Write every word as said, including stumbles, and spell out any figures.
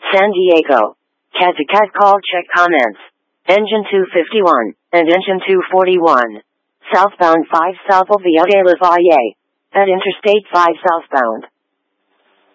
San Diego. Cadillac call check comments. Engine two fifty-one, and engine two forty-one. Southbound five south of Villa de la Valle. At Interstate five southbound.